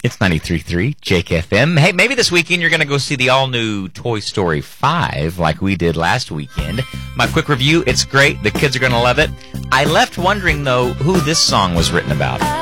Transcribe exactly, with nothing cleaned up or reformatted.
It's ninety-three point three Jake F M. Hey, maybe this weekend you're going to go see the all-new Toy Story five like we did last weekend. My quick review, it's great. The kids are going to love it. I left wondering, though, who this song was written about.